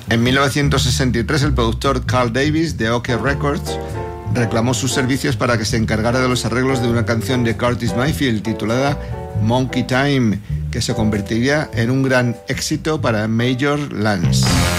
En 1963, el productor Carl Davis de OK Records reclamó sus servicios para que se encargara de los arreglos de una canción de Curtis Mayfield titulada Monkey Time, que se convertiría en un gran éxito para Major Lance.